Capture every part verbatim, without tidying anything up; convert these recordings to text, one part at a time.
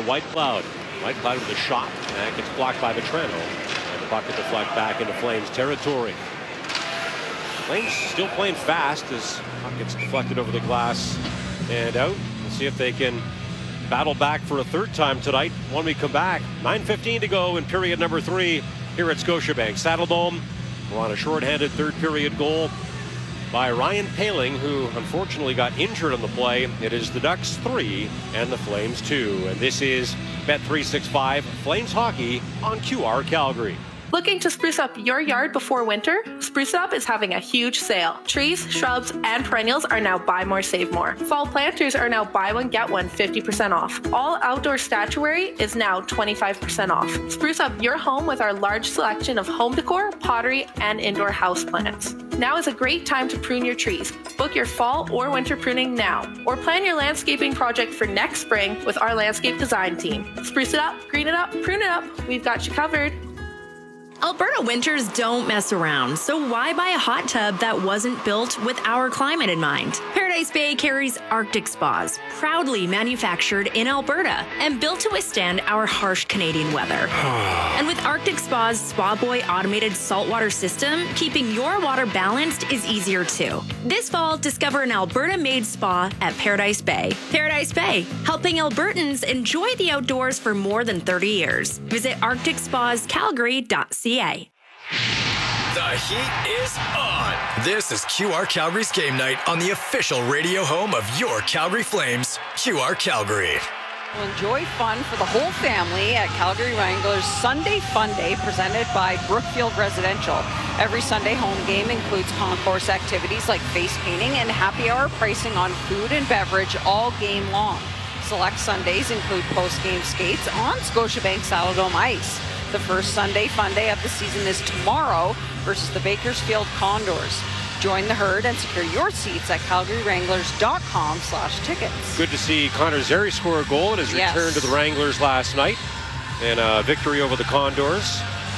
Whitecloud. Whitecloud with a shot, and that gets blocked by Vetrano. And the puck will deflect back into Flames territory. Flames still playing fast as puck gets deflected over the glass and out. We'll see if they can battle back for a third time tonight when we come back. nine fifteen to go in period number three here at Scotiabank Saddledome. We're on a shorthanded third period goal by Ryan Poehling, who unfortunately got injured on the play. It is the Ducks three and the Flames two. And this is Bet three sixty-five Flames Hockey on Q R Calgary. Looking to spruce up your yard before winter? Spruce Up is having a huge sale. Trees, shrubs, and perennials are now buy more, save more. Fall planters are now buy one, get one fifty percent off. All outdoor statuary is now twenty-five percent off. Spruce up your home with our large selection of home decor, pottery, and indoor house plants. Now is a great time to prune your trees. Book your fall or winter pruning now, or plan your landscaping project for next spring with our landscape design team. Spruce it up, green it up, prune it up. We've got you covered. Alberta winters don't mess around, so why buy a hot tub that wasn't built with our climate in mind? Paradise Bay carries Arctic Spas, proudly manufactured in Alberta and built to withstand our harsh Canadian weather. And with Arctic Spa's Spa Boy automated saltwater system, keeping your water balanced is easier too. This fall, discover an Alberta-made spa at Paradise Bay. Paradise Bay, helping Albertans enjoy the outdoors for more than thirty years. Visit arctic spas calgary dot c a. The heat is on. This is Q R Calgary's game night on the official radio home of your Calgary Flames, Q R Calgary. Well, enjoy fun for the whole family at Calgary Wranglers Sunday Fun Day presented by Brookfield Residential. Every Sunday home game includes concourse activities like face painting and happy hour pricing on food and beverage all game long. Select Sundays include post-game skates on Scotiabank Saddledome ice. The first Sunday Fun Day of the season is tomorrow versus the Bakersfield Condors. Join the herd and secure your seats at calgary wranglers dot com slash tickets. Good to see Connor Zary score a goal in his yes. return to the Wranglers last night. And a victory over the Condors.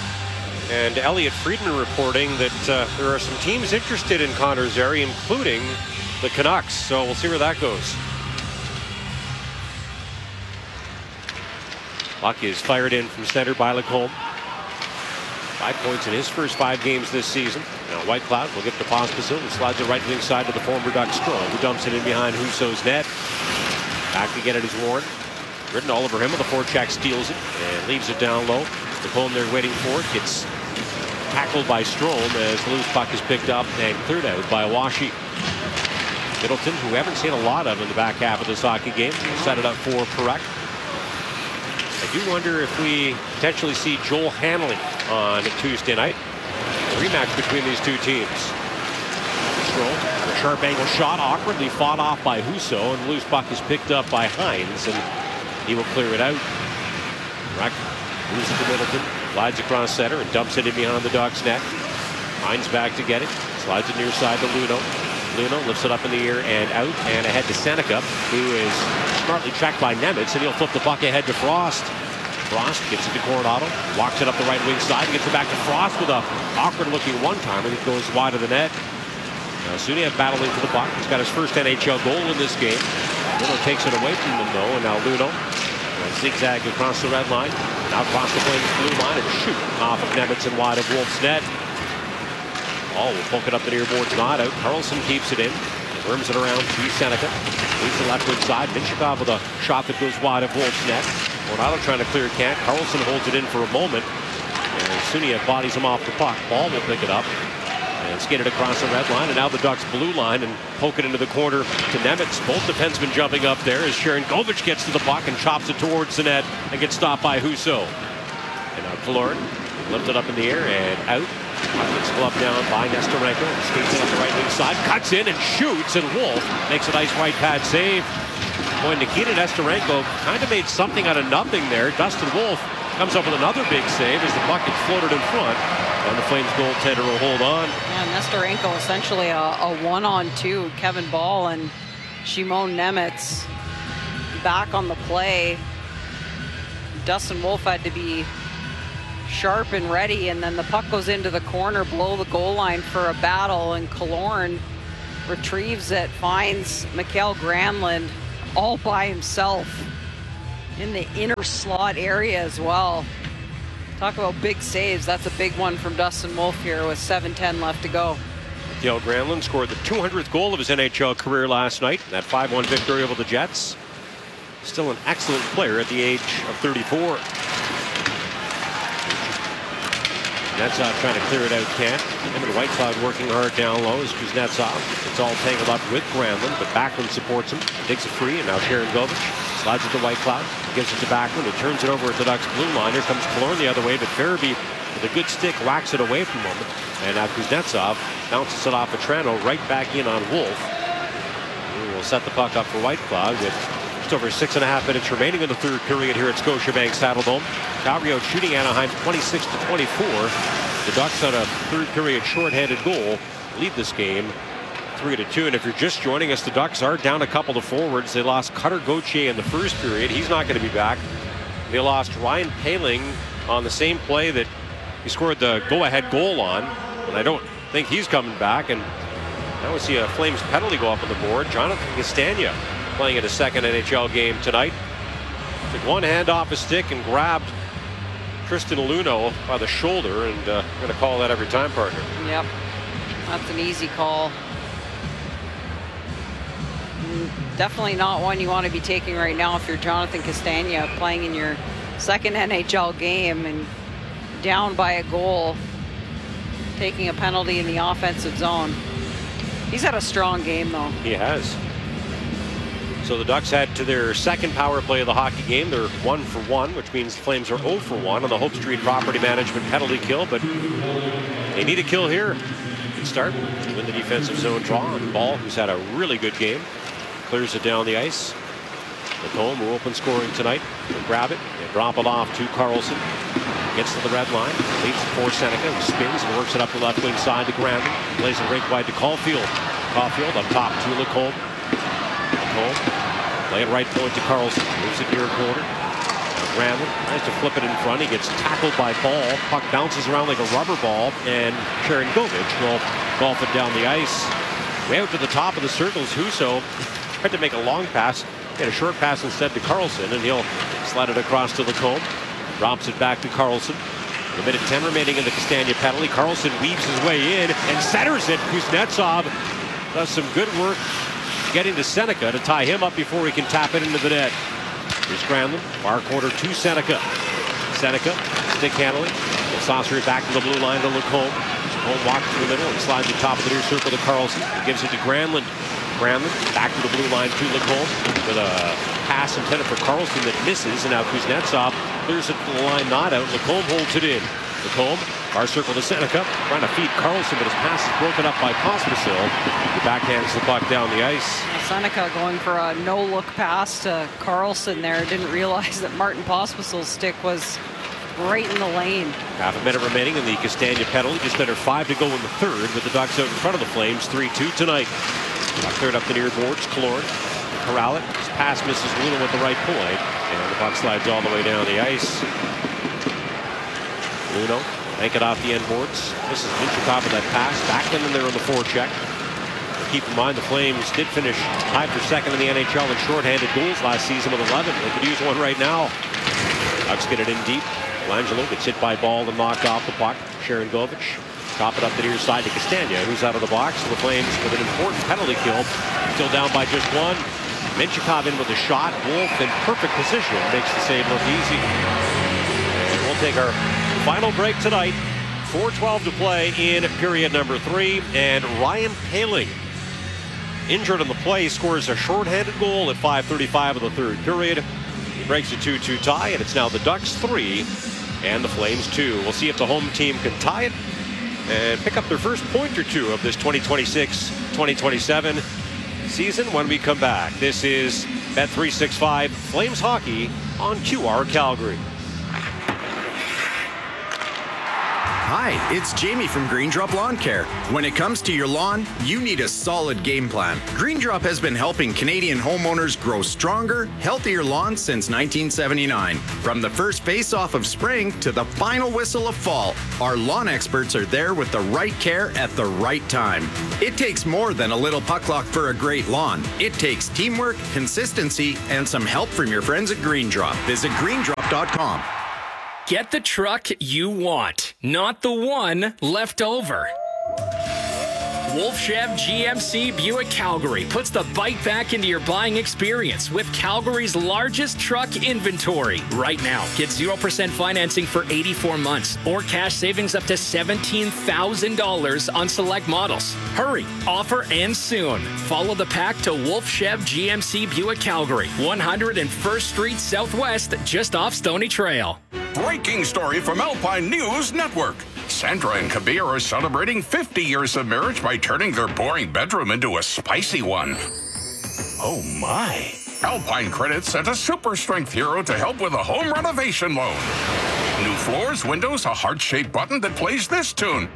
And Elliot Friedman reporting that uh, there are some teams interested in Connor Zary, including the Canucks. So we'll see where that goes. Puck is fired in from center by Lacombe. Five points in his first five games this season. Now Whitecloud will get to Pospisil and slides it right wing side to the former Duck Strome, who dumps it in behind Husso's net. Back again, it is Warren. Written all over him with a forecheck, steals it and leaves it down low. Lacombe there waiting for it. Gets tackled by Strome as the loose puck is picked up and cleared out by Washi. Middleton, who we haven't seen a lot of in the back half of this hockey game, will set it up for Perek. I do wonder if we potentially see Joel Hanley on Tuesday night. A rematch between these two teams. Strome, a sharp angle shot, awkwardly fought off by Husso, and the loose puck is picked up by Hines, and he will clear it out. Perek moves it to Middleton, slides across center, and dumps it in behind the Ducks' net. Hines back to get it, slides it near side to Luno. Luno lifts it up in the air and out, and ahead to Seneca, who is smartly checked by Nemitz, and he'll flip the puck ahead to Frost. Frost gets it to Coronado, walks it up the right wing side, gets it back to Frost with a awkward-looking one-timer that goes wide of the net. Now Suniev battling for the puck. He's got his first N H L goal in this game. Luno takes it away from him, though, and now Luno zigzag across the red line, now across the Flames blue line, and shoot off of Nemitz and wide of Wolf's net. Oh, we'll poke it up the near boards, not out. Carlson keeps it in, worms it around to Seneca. Leaves the left wing side. Minchikov with a shot that goes wide of Wolf's net. Coronado trying to clear Kent. Carlson holds it in for a moment. And Suniev bodies him off the puck. Ball will pick it up and skate it across the red line. And now the Ducks blue line and poke it into the corner to Nemitz. Both defensemen jumping up there as Sharon Govich gets to the puck and chops it towards the net and gets stopped by Husso. And now Killorn lifted up in the air and out. Puck gets gloved down by Nestorenko. Skates in on the right wing side, cuts in and shoots, and Wolf makes a nice right pad save. Boy, Nikita Nestorenko kind of made something out of nothing there. Dustin Wolf comes up with another big save as the puck gets floated in front, and the Flames goaltender will hold on. Yeah, Nestorenko essentially a, a one-on-two. Kevin Ball and Shimon Nemitz back on the play. Dustin Wolf had to be sharp and ready, and then the puck goes into the corner below the goal line for a battle, and Killorn retrieves it, finds Mikael Granlund all by himself. in the inner slot area as well. Talk about big saves. That's a big one from Dustin Wolf here with seven ten left to go. Mikael Granlund scored the two hundredth goal of his N H L career last night. That five one victory over the Jets. Still an excellent player at the age of thirty-four. Kuznetsov trying to clear it out, can't. Him and Whitecloud working hard down low as Kuznetsov. It's all tangled up with Granlund, but Backlund supports him. Digs it free, and now Sharon Govich slides it to Whitecloud. Gives it to Backlund. He turns it over at the Ducks blue line. Here comes Killorn the other way, but Farabee with a good stick whacks it away from him. And now Kuznetsov bounces it off of Toronto right back in on Wolf. He will set the puck up for Whitecloud with just over six and a half minutes remaining in the third period here at Scotiabank Saddledome. Calgary out shooting Anaheim twenty-six to twenty-four. The Ducks on a third period shorthanded goal lead this game three to two. And if you're just joining us, the Ducks are down a couple of forwards. They lost Cutter Gauthier in the first period. He's not going to be back. They lost Ryan Poehling on the same play that he scored the go-ahead goal on. And I don't think he's coming back. And now we see a Flames penalty go up on the board. Jonathan Castagna playing in a second N H L game tonight. Took one hand off his stick and grabbed Tristan Luneau by the shoulder, and uh, we're going to call that every time, partner. Yep, that's an easy call. Definitely not one you want to be taking right now if you're Jonathan Castagna playing in your second N H L game and down by a goal, taking a penalty in the offensive zone. He's had a strong game, though. He has. So the Ducks head to their second power play of the hockey game. They're one for one, which means the Flames are zero for one on the Hope Street Property Management penalty kill, but they need a kill here. Good start. Win the defensive zone draw. And Ball, who's had a really good game, clears it down the ice. Lacombe, who open scoring tonight, will grab it and drop it off to Karlsson. Gets to the red line, leads it for Seneca, who spins and works it up the left wing side to Granlund. Plays it rink wide to Caulfield. Caulfield up top to Lacombe. Lacombe, play it right point to Karlsson. Moves it near corner. Now Granlund tries to flip it in front. He gets tackled by Ball. Puck bounces around like a rubber ball, and Sharon Govich will golf it down the ice. Way out to the top of the circles, Husso tried to make a long pass. He had a short pass instead to Karlsson, and he'll slide it across to Lacombe. Drops it back to Karlsson. A minute ten remaining in the Castagna penalty. Karlsson weaves his way in and centers it. Kuznetsov does some good work getting to Seneca to tie him up before he can tap it into the net. Here's Granlund, far corner to Seneca. Seneca, stick handling. He'll saucer it back to the blue line to Lacombe. Lacombe walks through the middle and slides the top of the near circle to Karlsson. He gives it to Granlund. Granlund back to the blue line to Lacombe with a pass intended for Karlsson that misses, and now Kuznetsov clears it to the line, not out. Lacombe holds it in. Lacombe, far circle to Seneca, trying to feed Karlsson, but his pass is broken up by Pospisil. He backhands the puck down the ice. Seneca going for a no-look pass to Karlsson there. Didn't realize that Martin Pospisil's stick was right in the lane. Half a minute remaining in the Castagna penalty. Just under five to go in the third, with the Ducks out in front of the Flames, three two tonight. Puck cleared up the near boards. Killorn corral it. His pass misses Luneau at the right point, and the puck slides all the way down the ice. Luneau bank it off the end boards. Misses Minchikov with that pass. Backlund in there on the forecheck. Keep in mind the Flames did finish tied for second in the N H L in shorthanded goals last season with eleven. They could use one right now. Ducks get it in deep. Langelo gets hit by Ball and knocked off the puck. Sharon Govich chop it up the near side to Castagna, who's out of the box. The Flames with an important penalty kill. Still down by just one. Minchikov in with a shot. Wolf in perfect position makes the save look easy. And we'll take our final break tonight. four twelve to play in period number three. And Ryan Poehling, injured on the play, scores a shorthanded goal at five thirty-five of the third period. He breaks a two two tie, and it's now the Ducks three and the Flames two. We'll see if the home team can tie it and pick up their first point or two of this twenty twenty-six twenty twenty-seven season when we come back. This is Bet three sixty-five Flames Hockey on Q R Calgary. Hi, it's Jamie from Green Drop Lawn Care. When it comes to your lawn, you need a solid game plan. Green Drop has been helping Canadian homeowners grow stronger, healthier lawns since nineteen seventy-nine. From the first face-off of spring to the final whistle of fall, our lawn experts are there with the right care at the right time. It takes more than a little puck luck for a great lawn. It takes teamwork, consistency, and some help from your friends at Green Drop. Visit green drop dot com. Get the truck you want, not the one left over. Wolf Chev G M C Buick Calgary puts the bike back into your buying experience with Calgary's largest truck inventory. Right now, get zero percent financing for eighty-four months or cash savings up to seventeen thousand dollars on select models. Hurry, offer ends soon. Follow the pack to Wolf Chev G M C Buick Calgary, one hundred first Street Southwest, just off Stony Trail. Breaking story from Alpine News Network. Sandra and Kabir are celebrating fifty years of marriage by turning their boring bedroom into a spicy one. Oh my. Alpine Credit sent a super strength hero to help with a home renovation loan. New floors, windows, a heart-shaped button that plays this tune.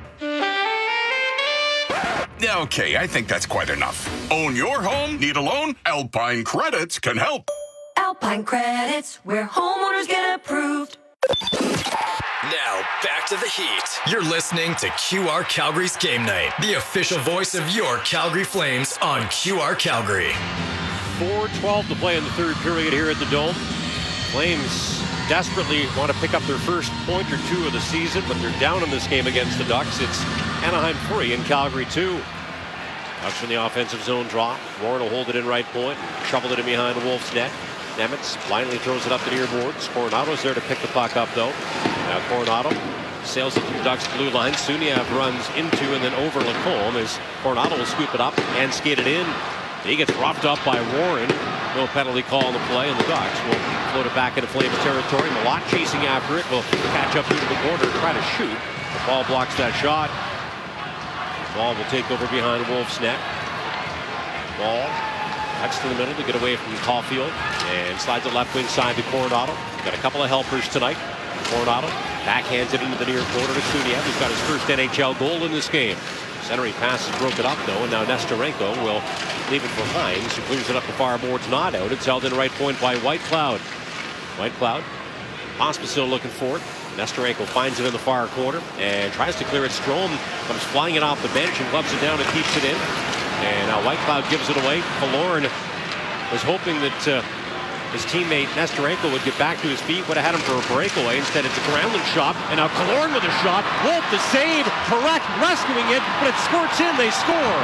Okay, I think that's quite enough. Own your home? Need a loan? Alpine Credits can help. Alpine Credits, where homeowners get approved. Now, back to the Heat. You're listening to Q R Calgary's Game Night, the official voice of your Calgary Flames on Q R Calgary. four twelve to play in the third period here at the Dome. Flames desperately want to pick up their first point or two of the season, but they're down in this game against the Ducks. It's Anaheim three and Calgary two. Ducks from the offensive zone draw. Warren will hold it in right point, shovel it in behind the Wolves' net. Nemitz blindly throws it up the near boards. Coronado's there to pick the puck up, though. Now Coronado sails it to the Ducks' blue line. Suniev runs into and then over Lacombe as Coronado will scoop it up and skate it in. He gets roughed up by Warren. No penalty call on the play, and the Ducks will float it back into Flames territory. Malott chasing after it. Will catch up into the corner and try to shoot. The ball blocks that shot. The ball will take over behind the Wolves' net. Ball cuts to the middle to get away from Caulfield and slides it left wing side to Coronado. Got a couple of helpers tonight. Coronado backhands it into the near corner to Suniev, who's got his first N H L goal in this game. Centering pass is broken up though, and now Nestorenko will leave it for Hines, who clears it up the far boards, not out. It's held in right point by Whitecloud. Whitecloud, Pospisil looking for it. Nestorenko finds it in the far corner and tries to clear it. Strome comes flying it off the bench and clubs it down and keeps it in. And now Whitecloud gives it away. Killorn was hoping that uh, his teammate Nestorenko would get back to his feet. Would have had him for a breakaway. Instead, it's a Granlund shot. And now Killorn with a shot. Wolf the save. Correct rescuing it, but it squirts in. They score.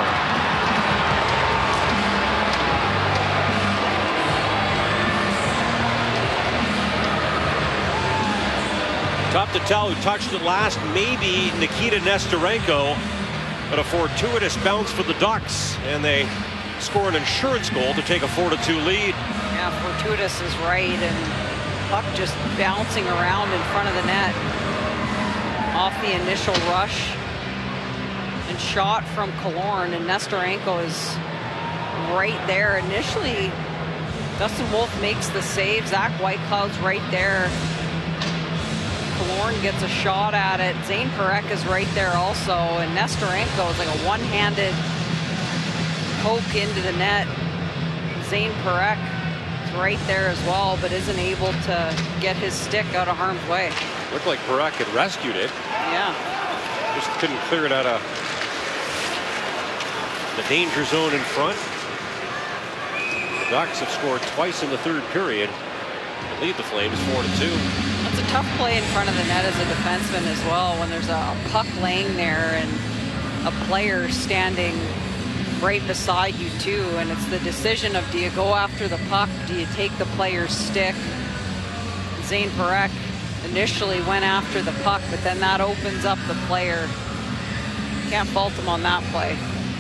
Tough to tell who touched it last. Maybe Nikita Nestorenko. But a fortuitous bounce for the Ducks, and they score an insurance goal to take a four to two lead. Yeah, fortuitous is right, and puck just bouncing around in front of the net off the initial rush, and shot from Killorn, and Nestorenko is right there. Initially, Dustin Wolf makes the save. Zach Whitecloud's right there. Killorn gets a shot at it. Zane Parekh is right there also, and Nestorenko is like a one-handed poke into the net. Zane Parekh is right there as well, but isn't able to get his stick out of harm's way. Looked like Parekh had rescued it. Yeah. Just couldn't clear it out of the danger zone in front. The Ducks have scored twice in the third period to lead the Flames four to two. It's a tough play in front of the net as a defenseman as well, when there's a puck laying there and a player standing right beside you too, and it's the decision of, do you go after the puck, do you take the player's stick? Zane Parekh initially went after the puck, but then that opens up the player. Can't fault him on that play.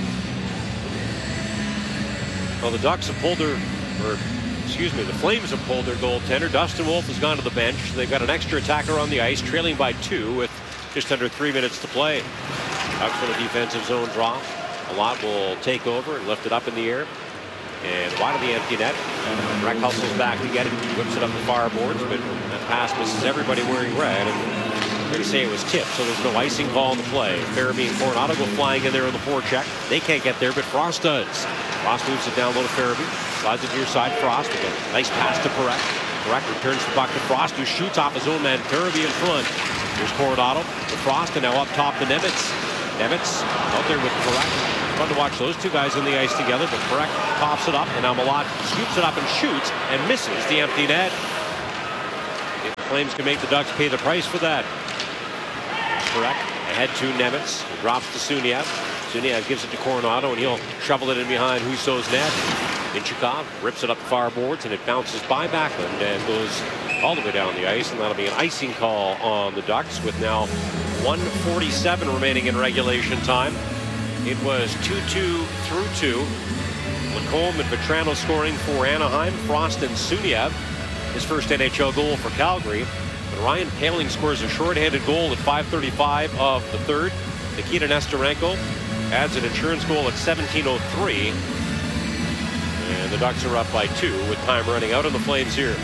Well, the Ducks have pulled their, or excuse me, the Flames have pulled their goaltender. Dustin Wolf has gone to the bench. They've got an extra attacker on the ice, trailing by two with just under three minutes to play. Ducks in a defensive zone draw. Malott will take over and lift it up in the air. And wide of the empty net. Breck hustles back to get it. Whips it up the far boards, but that pass misses everybody wearing red. And They're going to say it was tipped, so there's no icing call on the play. Farabee and Coronado go flying in there on the forecheck. They can't get there, but Frost does. Frost moves it down low to Farabee. Slides it near side. Frost with a nice pass to Parekh. Parekh returns the puck to Frost, who shoots off his own man. Farabee in front. Here's Coronado to Frost, and now up top to Nemitz. Nemitz out there with Parekh. Fun to watch those two guys on the ice together, but Parekh pops it up, and now Malott scoops it up and shoots and misses the empty net. If the Flames can make the Ducks pay the price for that. Parekh ahead to Nemitz. He drops to Suniev. Suniev gives it to Coronado, and he'll shovel it in behind Husso's net. Minchikov rips it up the far boards, and it bounces by Backlund and goes all the way down the ice, and that'll be an icing call on the Ducks with now one forty-seven remaining in regulation time. It was two two through two. Lacombe and Vetrano scoring for Anaheim. Frost and Suniev, his first N H L goal for Calgary. But Ryan Poehling scores a shorthanded goal at five thirty-five of the third. Nikita Nesterenko adds an insurance goal at seventeen oh three. And the Ducks are up by two with time running out on the Flames here.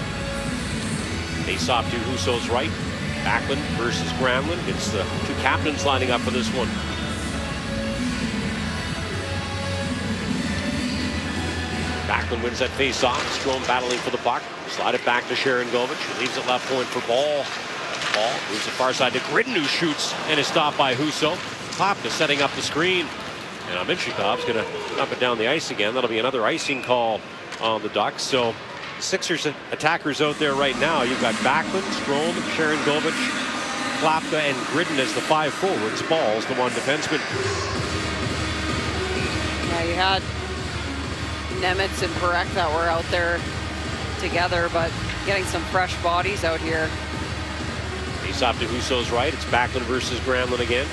Face off to Husso's right. Backlund versus Granlund. It's the two captains lining up for this one. Backlund wins that face-off. Strome battling for the puck. Slide it back to Sharangovich. Leaves it left point for Ball. Ball moves the far side to Gridden, who shoots and is stopped by Husso. Popka setting up the screen. And Minchikov's going to up it down the ice again. That'll be another icing call on the Ducks. So Sixers attackers out there right now. You've got Backlund, Strome, Sharangovich, Klapka, and Gridden as the five forwards. Ball's the one defenseman. Yeah, you had Nemitz and Parekh that were out there together, but getting some fresh bodies out here. Face off to Husso's right. It's Backlund versus Granlund again.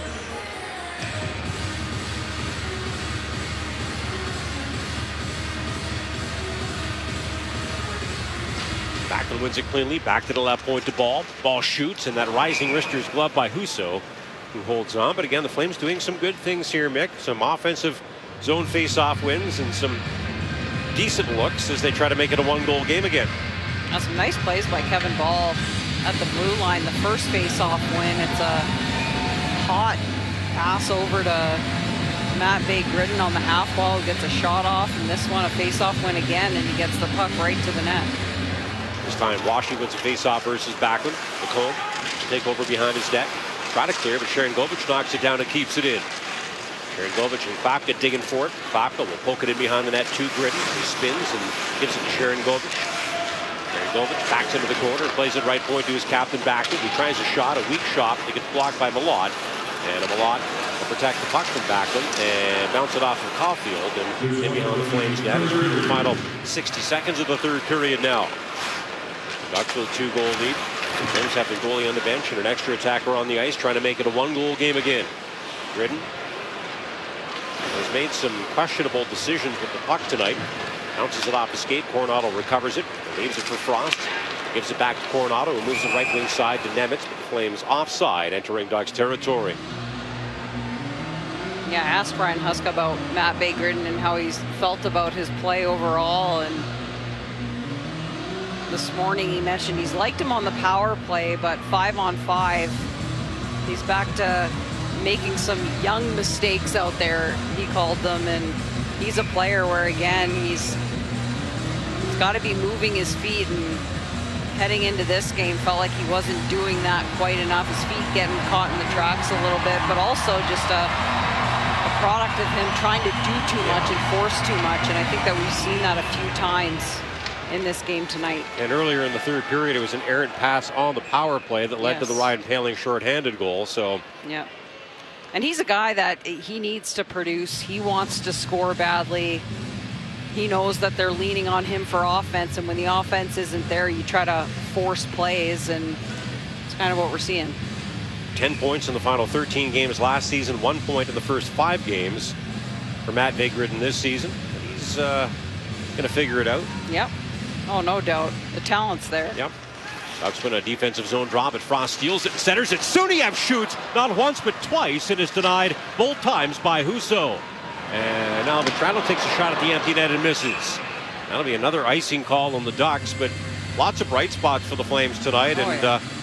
Backlund wins it cleanly. Back to the left point to Ball. Ball shoots, and that rising wrister's glove by Husso, who holds on. But again, the Flames doing some good things here, Mick. Some offensive zone face-off wins and some decent looks as they try to make it a one-goal game again. Now some nice plays by Kevin Ball at the blue line. The first face-off win, it's a hot pass over to Matt Bay-Gridden on the half wall, who gets a shot off, and this one a face-off win again, and he gets the puck right to the net. This time Washington wins a face-off versus Backlund. Lacombe take over behind his net. Try to clear, but Sharangovich knocks it down and keeps it in. Sharangovich and Klapka digging for it. Klapka will poke it in behind the net to Gridden. He spins and gives it to Sharangovich. Sharangovich backs into the corner and plays it right point to his captain Backlund. He tries a shot, a weak shot. It gets blocked by Malott. And a Malott will protect the puck from Backlund and bounce it off from Caulfield and in behind the Flames net. As we're in the final sixty seconds of the third period now. Ducks with a two-goal lead. The Flames have their goalie on the bench and an extra attacker on the ice, trying to make it a one-goal game again. Gridden has made some questionable decisions with the puck tonight. Bounces it off the skate. Coronado recovers it. Leaves it for Frost. Gives it back to Coronado, who moves it right wing side to Nemitz. But the Flames offside, entering Ducks territory. Yeah, I asked Brian Husk about Matt Bay-Gridden and how he's felt about his play overall. And this morning he mentioned he's liked him on the power play, but five on five, he's back to making some young mistakes out there, he called them, and he's a player where, again, he's, he's got to be moving his feet, and heading into this game felt like he wasn't doing that quite enough. His feet getting caught in the tracks a little bit, but also just a, a product of him trying to do too much and force too much, and I think that we've seen that a few times in this game tonight. And earlier in the third period, it was an errant pass on the power play that led yes. to the Ryan Poehling shorthanded goal. So yeah. And he's a guy that he needs to produce. He wants to score badly. He knows that they're leaning on him for offense, and when the offense isn't there, you try to force plays, and it's kind of what we're seeing. ten points in the final thirteen games last season, one point in the first five games for Matt Bay-Gridden this season. And he's uh, going to figure it out. Yep. Oh, no doubt. The talent's there. Yep. Ducks win a defensive zone drop, and Frost steals it and centers it. Suniev shoots not once but twice and is denied both times by Husso. And now Vetrano takes a shot at the empty net and misses. That'll be another icing call on the Ducks, but lots of bright spots for the Flames tonight. Oh, and yeah. uh,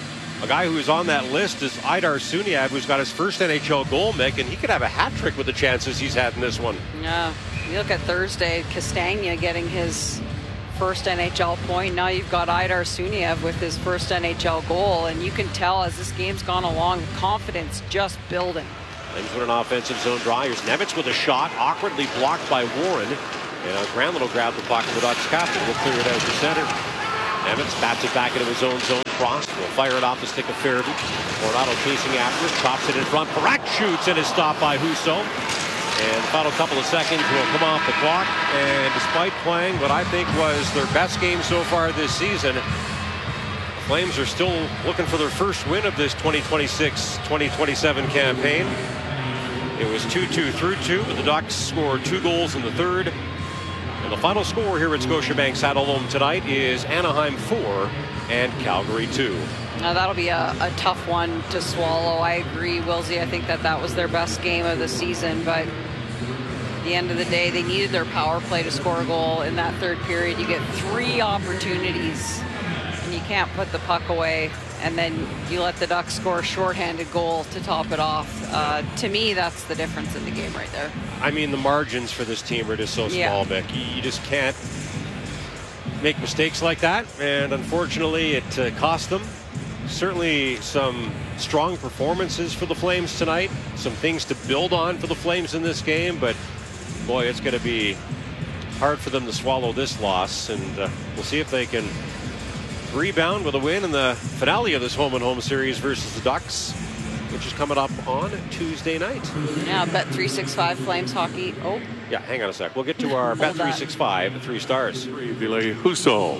A guy who is on that list is Aidar Suniab, who's got his first N H L goal, Mick, and he could have a hat trick with the chances he's had in this one. Yeah, you look at Thursday, Castagna getting his first N H L point. Now you've got Aidar Suniab with his first N H L goal, and you can tell as this game's gone along, confidence just building. Flames with an offensive zone draw. Here's Nemitz with a shot, awkwardly blocked by Warren. And Granlund will grab the puck from the Ducks captain. We'll clear it out to center. Nemitz bats it back into his own zone cross. Will fire it off the stick of Fairview. Coronado chasing after it, chops it in front. Parak shoots and is stopped by Husso. And the final couple of seconds will come off the clock. And despite playing what I think was their best game so far this season, the Flames are still looking for their first win of this twenty twenty-six twenty twenty-seven campaign. It was two two through two. The Ducks scored two goals in the third. And the final score here at Scotiabank Saddledome tonight is Anaheim four and Calgary two. Now that'll be a, a tough one to swallow. I agree, Wilsey. I think that that was their best game of the season, but at the end of the day, they needed their power play to score a goal in that third period. You get three opportunities and you can't put the puck away, and then you let the Ducks score a shorthanded goal to top it off. Uh, to me, that's the difference in the game right there. I mean, the margins for this team are just so small, Yeah. Mick. You just can't make mistakes like that, and unfortunately, it uh, cost them. Certainly some strong performances for the Flames tonight, some things to build on for the Flames in this game, but boy, it's going to be hard for them to swallow this loss, and uh, we'll see if they can rebound with a win in the finale of this home and home series versus the Ducks, which is coming up on Tuesday night. Yeah, Bet three sixty-five Flames hockey. Oh, yeah, hang on a sec. We'll get to our Bet three sixty-five three stars. Ville Husso.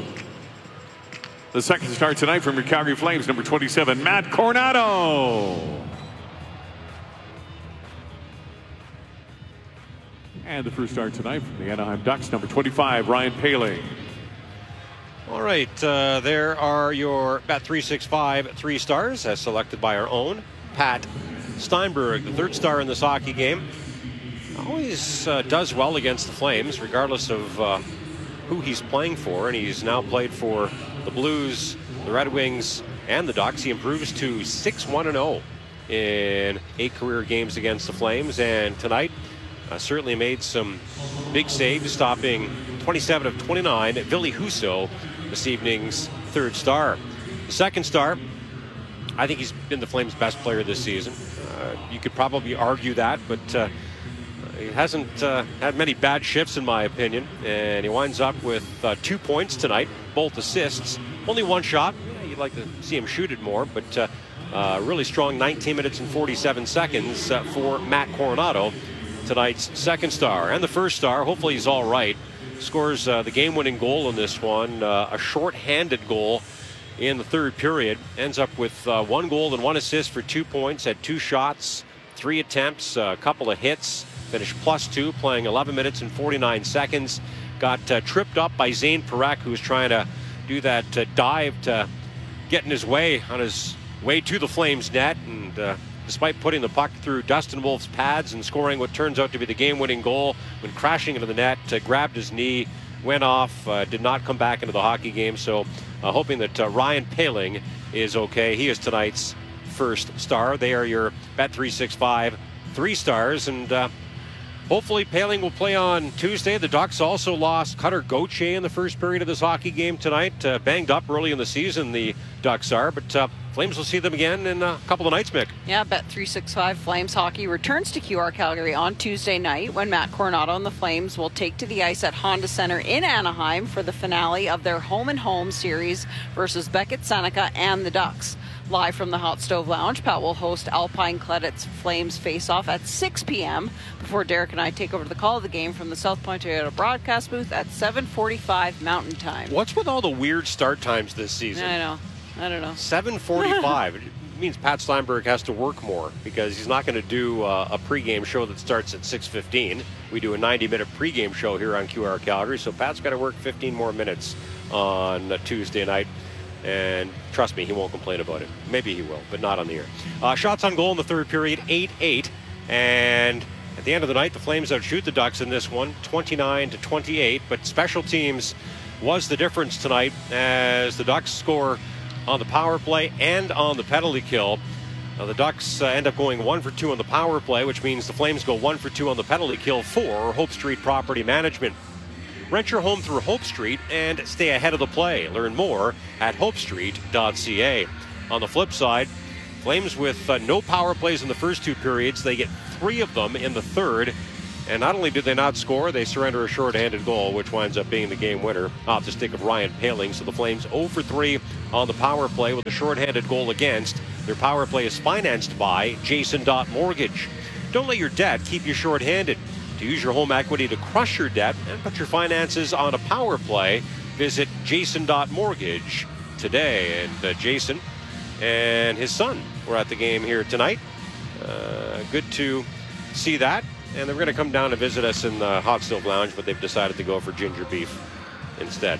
The second star tonight from your Calgary Flames, number twenty-seven, Matt Coronado. And the first star tonight from the Anaheim Ducks, number twenty-five, Ryan Poehling. All right, uh, there are your Bet three sixty-five three stars as selected by our own Pat Steinberg, the third star in this hockey game. Always uh, does well against the Flames, regardless of uh, who he's playing for, and he's now played for the Blues, the Red Wings, and the Ducks. He improves to six one and oh in eight career games against the Flames, and tonight uh, certainly made some big saves, stopping twenty-seven of twenty-nine. Ville Husso, this evening's third star. The second star, I think he's been the Flames' best player this season. Uh, you could probably argue that, but uh, he hasn't uh, had many bad shifts, in my opinion. And he winds up with uh, two points tonight, both assists. Only one shot. Yeah, you'd like to see him shoot it more, but uh, uh, really strong nineteen minutes and forty-seven seconds uh, for Matt Coronado, tonight's second star. And the first star, hopefully he's all right, scores uh, the game-winning goal in this one, uh, a short-handed goal in the third period. Ends up with uh, one goal and one assist for two points, had two shots, three attempts, a couple of hits, finished plus two, playing eleven minutes and forty-nine seconds. Got uh, tripped up by Zane Parak, who was trying to do that uh, dive to get in his way on his way to the Flames net, and uh, despite putting the puck through Dustin Wolf's pads and scoring what turns out to be the game-winning goal, when crashing into the net, uh, grabbed his knee, went off, uh, did not come back into the hockey game. So uh, hoping that uh, Ryan Poehling is okay. He is tonight's first star. They are your Bet three sixty-five three stars, and uh, hopefully Poehling will play on Tuesday. The Ducks also lost Cutter Gauthier in the first period of this hockey game tonight. Uh, banged up early in the season, the Ducks are, but uh, Flames will see them again in a couple of nights, Mick. Yeah, Bet three sixty-five Flames hockey returns to Q R Calgary on Tuesday night when Matt Coronado and the Flames will take to the ice at Honda Center in Anaheim for the finale of their home and home series versus Beckett Seneca and the Ducks. Live from the Hot Stove Lounge, Pat will host Alpine Credit's Flames face-off at six p.m. before Derek and I take over the call of the game from the South Point Toyota broadcast booth at seven forty-five Mountain Time. What's with all the weird start times this season? I know. I don't know. seven forty-five. It means Pat Steinberg has to work more because he's not going to do uh, a pregame show that starts at six fifteen. We do a ninety minute pregame show here on Q R Calgary, so Pat's got to work fifteen more minutes on uh, Tuesday night. And trust me, he won't complain about it. Maybe he will, but not on the air. Uh, shots on goal in the third period, eight eight. And at the end of the night, the Flames outshoot the Ducks in this one, twenty-nine to twenty-eight. But special teams was the difference tonight as the Ducks score on the power play and on the penalty kill. Now the Ducks uh, end up going one for two on the power play, which means the Flames go one for two on the penalty kill for Hope Street Property Management. Rent your home through Hope Street and stay ahead of the play. Learn more at hope street dot c a. On the flip side, Flames with uh, no power plays in the first two periods. They get three of them in the third. And not only did they not score, they surrender a shorthanded goal, which winds up being the game winner off the stick of Ryan Paling. So the Flames zero for three on the power play with a shorthanded goal against. Their power play is financed by Jason Dot Mortgage. Don't let your debt keep you shorthanded. To use your home equity to crush your debt and put your finances on a power play, visit Jason Dot Mortgage today. And uh, Jason and his son were at the game here tonight. Uh, good to see that. And they're going to come down to visit us in the Hot Stove Lounge, but they've decided to go for ginger beef instead.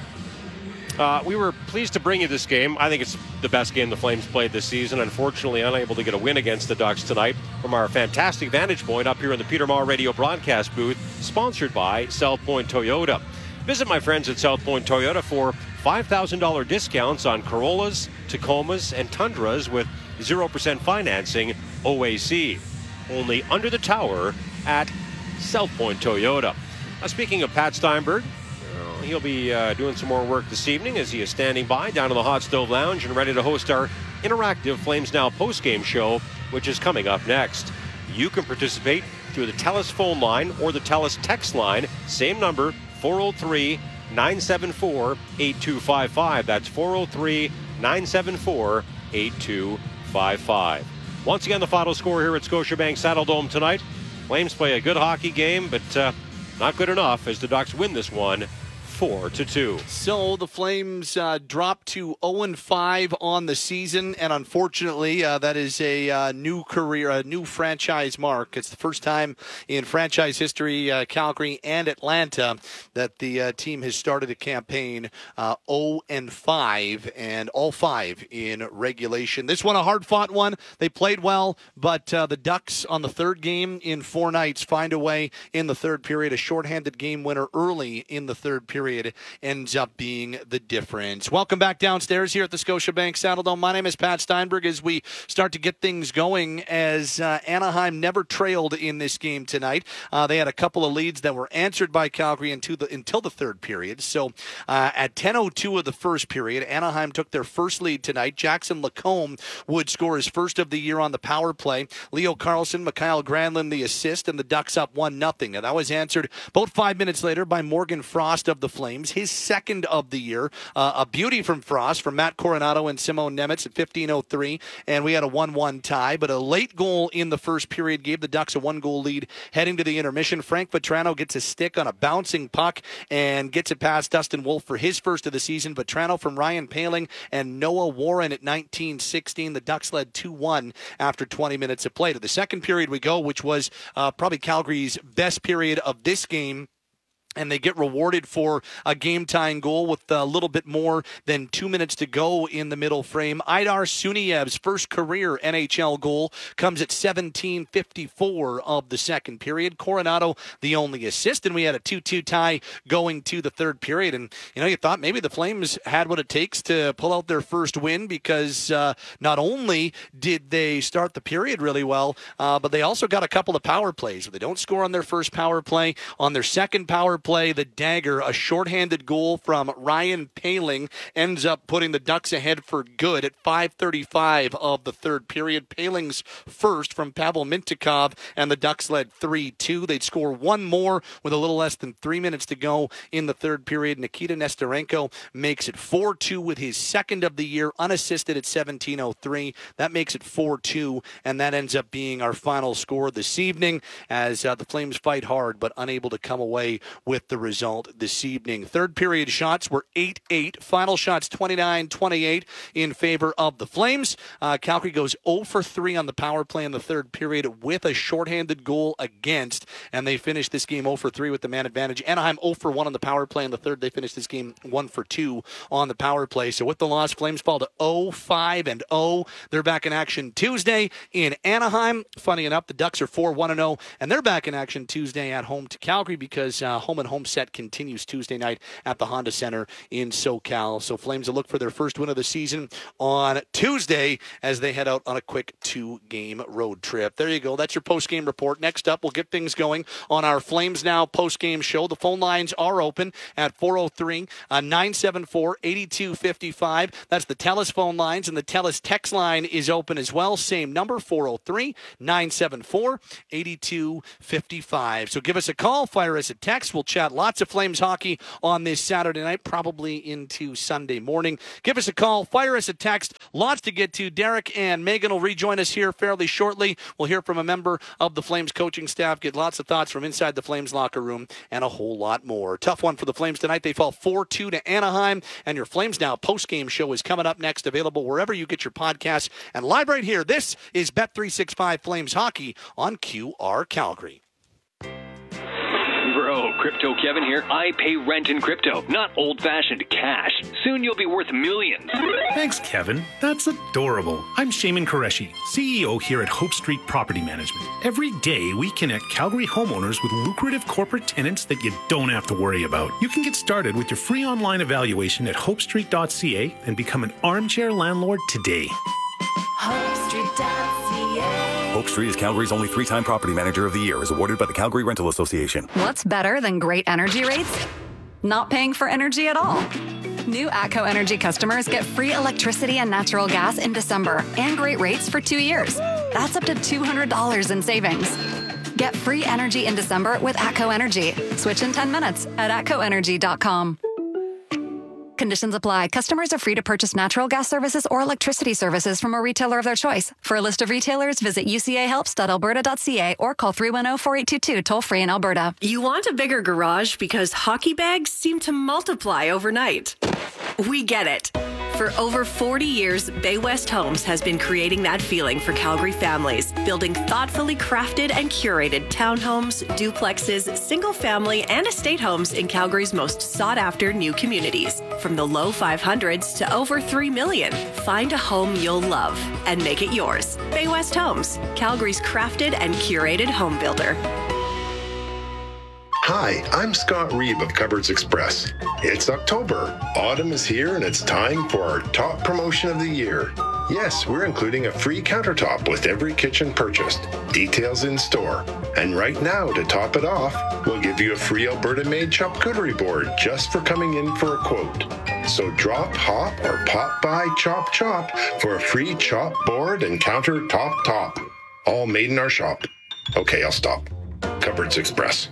Uh, we were pleased to bring you this game. I think it's the best game the Flames played this season. Unfortunately, unable to get a win against the Ducks tonight from our fantastic vantage point up here in the Peter Maher Radio broadcast booth, sponsored by South Point Toyota. Visit my friends at South Point Toyota for five thousand dollars discounts on Corollas, Tacomas, and Tundras with zero percent financing O A C. Only under the tower at South Point Toyota. Now, speaking of Pat Steinberg, uh, he'll be uh, doing some more work this evening as he is standing by down in the Hot Stove Lounge and ready to host our interactive Flames Now postgame show, which is coming up next. You can participate through the TELUS phone line or the TELUS text line. Same number, four oh three, nine seven four, eight two five five. That's four oh three, nine seven four, eight two five five. Once again, the final score here at Scotiabank Saddledome tonight. Flames play a good hockey game, but uh, not good enough as the Ducks win this one four to two. So the Flames uh, drop to oh and five on the season, and unfortunately, uh, that is a uh, new career, a new franchise mark. It's the first time in franchise history, uh, Calgary and Atlanta, that the uh, team has started a campaign uh, oh and five, and all five in regulation. This one a hard-fought one. They played well, but uh, the Ducks on the third game in four nights find a way in the third period, a shorthanded game winner early in the third period. Ends up being the difference. Welcome back downstairs here at the Scotiabank Saddledome. My name is Pat Steinberg as we start to get things going as uh, Anaheim never trailed in this game tonight. Uh, they had a couple of leads that were answered by Calgary into the, until the third period. So uh, at ten oh two of the first period, Anaheim took their first lead tonight. Jackson Lacombe would score his first of the year on the power play. Leo Carlson, Mikhail Granlund the assist, and the Ducks up one nothing. And that was answered about five minutes later by Morgan Frost of the Flames, his second of the year. Uh, a beauty from Frost, from Matt Coronado and Simone Nemitz at fifteen oh three, and we had a one one tie. But a late goal in the first period gave the Ducks a one-goal lead heading to the intermission. Frank Vatrano gets a stick on a bouncing puck and gets it past Dustin Wolf for his first of the season. Vatrano from Ryan Paling and Noah Warren at nineteen sixteen. The Ducks led two one after twenty minutes of play. To the second period we go, which was uh, probably Calgary's best period of this game. And they get rewarded for a game-tying goal with a little bit more than two minutes to go in the middle frame. Aidar Suniev's first career N H L goal comes at seventeen fifty-four of the second period. Coronado, the only assist, and we had a two two tie going to the third period. And, you know, you thought maybe the Flames had what it takes to pull out their first win because uh, not only did they start the period really well, uh, but they also got a couple of power plays. They don't score on their first power play. On their second power play, play, the dagger, a shorthanded goal from Ryan Paling ends up putting the Ducks ahead for good at five thirty-five of the third period. Paling's first from Pavel Mintyukov, and the Ducks led three two. They'd score one more with a little less than three minutes to go in the third period. Nikita Nesterenko makes it four two with his second of the year, unassisted at seventeen oh three. That makes it four two, and that ends up being our final score this evening as uh, the Flames fight hard but unable to come away with the result this evening. Third period shots were eight eight. Final shots twenty-nine twenty-eight in favor of the Flames. Uh, Calgary goes oh for three on the power play in the third period with a shorthanded goal against, and they finish this game oh for three with the man advantage. Anaheim oh for one on the power play in the third. They finish this game one for two on the power play. So with the loss, Flames fall to oh five and oh. They're back in action Tuesday in Anaheim. Funny enough, the Ducks are four one and oh, and they're back in action Tuesday at home to Calgary because uh, home and one home set continues Tuesday night at the Honda Center in SoCal. So Flames will look for their first win of the season on Tuesday as they head out on a quick two-game road trip. There you go. That's your post-game report. Next up, we'll get things going on our Flames Now post-game show. The phone lines are open at four oh three, nine seven four, eight two five five. That's the TELUS phone lines, and the TELUS text line is open as well. Same number, four oh three, nine seven four, eight two five five. So give us a call, fire us a text. We'll chat lots of Flames hockey on this Saturday night, probably into Sunday morning. Give us a call, fire us a text. Lots to get to. Derek and Megan will rejoin us here fairly shortly. We'll hear from a member of the Flames coaching staff, get lots of thoughts from inside the Flames locker room, and a whole lot more. Tough one for the Flames tonight. They fall four two to Anaheim, and your Flames Now post-game show is coming up next, available wherever you get your podcasts, and live right here. This is Bet three sixty-five Flames Hockey on Q R Calgary. Bro, Crypto Kevin here. I pay rent in crypto, not old-fashioned cash. Soon you'll be worth millions. Thanks, Kevin. That's adorable. I'm Shaman Qureshi, C E O here at Hope Street Property Management. Every day, we connect Calgary homeowners with lucrative corporate tenants that you don't have to worry about. You can get started with your free online evaluation at hope street dot c a and become an armchair landlord today. hope street dot c a. Hope Street is Calgary's only three-time Property Manager of the Year, is awarded by the Calgary Rental Association. What's better than great energy rates? Not paying for energy at all. New ATCO Energy customers get free electricity and natural gas in December and great rates for two years. That's up to two hundred dollars in savings. Get free energy in December with ATCO Energy. Switch in ten minutes at atco energy dot com. Conditions apply. Customers are free to purchase natural gas services or electricity services from a retailer of their choice. For a list of retailers, visit u c a helps dot alberta dot c a or call three one zero, four eight two two, toll free in Alberta. You want a bigger garage because hockey bags seem to multiply overnight. We get it. For over forty years, Bay West Homes has been creating that feeling for Calgary families, building thoughtfully crafted and curated townhomes, duplexes, single-family, and estate homes in Calgary's most sought-after new communities. From the low five hundreds to over three million, find a home you'll love and make it yours. Bay West Homes, Calgary's crafted and curated home builder. Hi, I'm Scott Reeb of Cupboards Express. It's October. Autumn is here and it's time for our top promotion of the year. Yes, we're including a free countertop with every kitchen purchased. Details in store. And right now, to top it off, we'll give you a free Alberta-made charcuterie board just for coming in for a quote. So drop, hop, or pop by Chop Chop for a free chop board and countertop top. All made in our shop. Okay, I'll stop. Cupboards Express.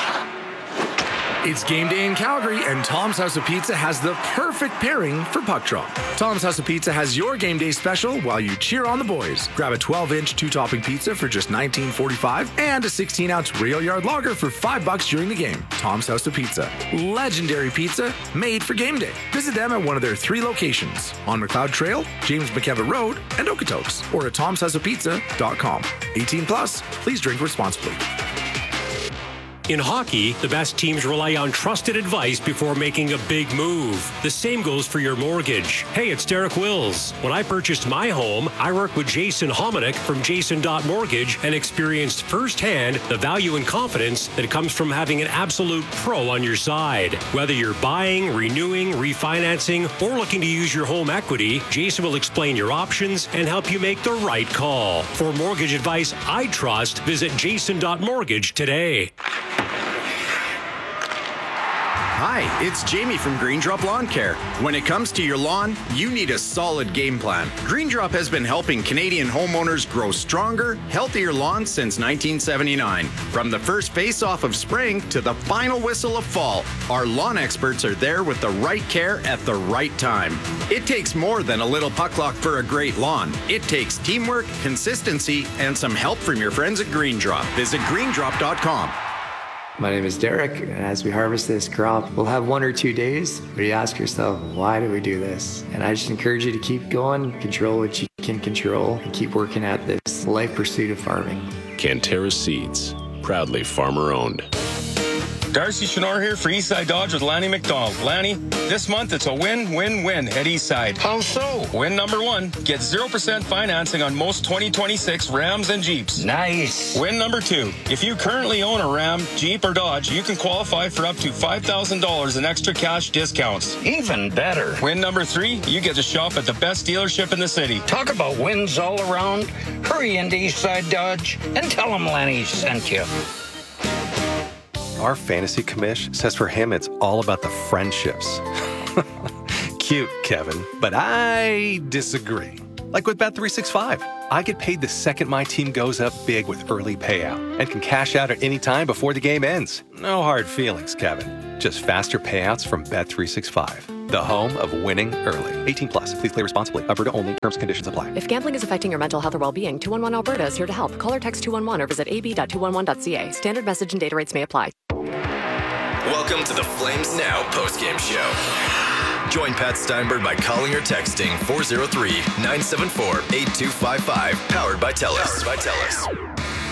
It's game day in Calgary, and Tom's House of Pizza has the perfect pairing for puck drop. Tom's House of Pizza has your game day special while you cheer on the boys. Grab a twelve-inch two-topping pizza for just nineteen forty-five and a sixteen-ounce rail yard lager for five bucks during the game. Tom's House of Pizza. Legendary pizza made for game day. Visit them at one of their three locations, on McLeod Trail, James McKevitt Road, and Okotoks, or at toms house of pizza dot com. eighteen plus, please drink responsibly. In hockey, the best teams rely on trusted advice before making a big move. The same goes for your mortgage. Hey, it's Derek Wills. When I purchased my home, I worked with Jason Hominick from Jason dot Mortgage and experienced firsthand the value and confidence that comes from having an absolute pro on your side. Whether you're buying, renewing, refinancing, or looking to use your home equity, Jason will explain your options and help you make the right call. For mortgage advice I trust, visit Jason dot Mortgage today. Hi, it's Jamie from Green Drop Lawn Care. When it comes to your lawn, you need a solid game plan. Green Drop has been helping Canadian homeowners grow stronger, healthier lawns since nineteen seventy-nine. From the first face-off of spring to the final whistle of fall, our lawn experts are there with the right care at the right time. It takes more than a little puck luck for a great lawn. It takes teamwork, consistency, and some help from your friends at Green Drop. Visit green drop dot com. My name is Derek, and as we harvest this crop, we'll have one or two days where you ask yourself, why do we do this? And I just encourage you to keep going, control what you can control, and keep working at this life pursuit of farming. Cantera Seeds, proudly farmer owned. Darcy Chenor here for Eastside Dodge with Lanny McDonald. Lanny, this month it's a win-win-win at Eastside. How so? Win number one, get zero percent financing on most twenty twenty-six Rams and Jeeps. Nice. Win number two, if you currently own a Ram, Jeep, or Dodge, you can qualify for up to five thousand dollars in extra cash discounts. Even better. Win number three, you get to shop at the best dealership in the city. Talk about wins all around. Hurry into Eastside Dodge and tell them Lanny sent you. Our fantasy commish says for him it's all about the friendships. Cute, Kevin, but I disagree. Like with Bet three sixty-five, I get paid the second my team goes up big with early payout and can cash out at any time before the game ends. No hard feelings, Kevin. Just faster payouts from Bet three sixty-five, the home of winning early. eighteen plus. Please play responsibly. Alberta only. Terms and conditions apply. If gambling is affecting your mental health or well-being, two one one Alberta is here to help. Call or text two one one or visit a b dot two one one dot c a. Standard message and data rates may apply. Welcome to the Flames Now postgame show. Join Pat Steinberg by calling or texting four oh three, nine seven four, eight two five five. Powered by TELUS. Powered by TELUS.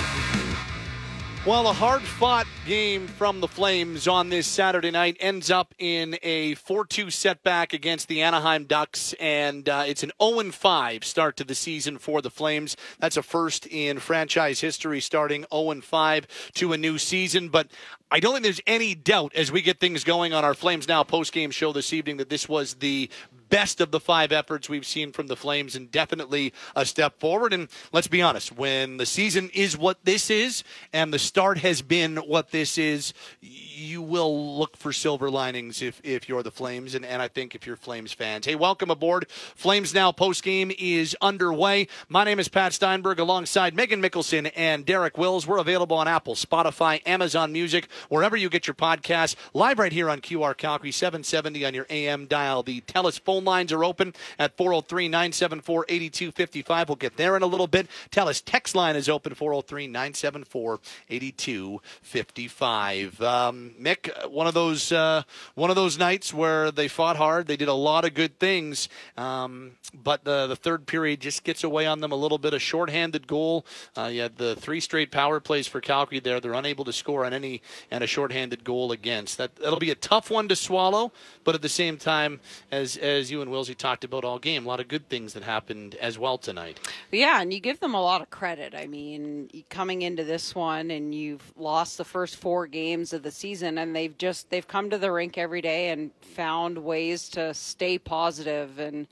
Well, a hard-fought game from the Flames on this Saturday night ends up in a four two setback against the Anaheim Ducks, and uh, it's an oh and five start to the season for the Flames. That's a first in franchise history, starting oh and five to a new season, but I don't think there's any doubt as we get things going on our Flames Now post-game show this evening that this was the best of the five efforts we've seen from the Flames and definitely a step forward. And let's be honest, when the season is what this is and the start has been what this is, you will look for silver linings if, if you're the Flames, and, and I think if you're Flames fans. Hey, welcome aboard. Flames Now postgame is underway. My name is Pat Steinberg alongside Megan Mickelson and Derek Wills. We're available on Apple, Spotify, Amazon Music, wherever you get your podcasts. Live right here on Q R Calgary, seven seventy on your A M dial. The TELUS phone lines are open at four oh three, nine seven four, eight two five five. We'll get there in a little bit. TELUS text line is open, four oh three, nine seven four, eight two five five. Um, Mick, one of those uh, one of those nights where they fought hard. They did a lot of good things, um, but the, the third period just gets away on them a little bit. A shorthanded goal. Uh, you had the three straight power plays for Calgary there. They're unable to score on any, and a shorthanded goal against. That, that'll be a tough one to swallow, but at the same time, as as you and Wilsey talked about all game, a lot of good things that happened as well tonight. Yeah, and you give them a lot of credit. I mean, coming into this one, and you've lost the first four games of the season, and they've just they've come to the rink every day and found ways to stay positive. And